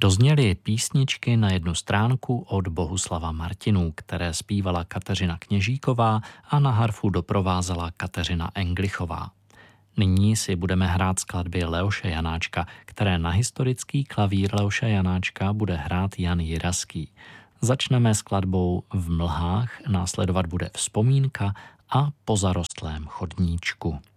Dozněly písničky na jednu stránku od Bohuslava Martinů, které zpívala Kateřina Kněžíková a na harfu doprovázela Kateřina Englichová. Nyní si budeme hrát skladby Leoše Janáčka, které na historický klavír Leoše Janáčka bude hrát Jan Jiraský. Začneme skladbou V mlhách, následovat bude Vzpomínka a Po zarostlém chodníčku.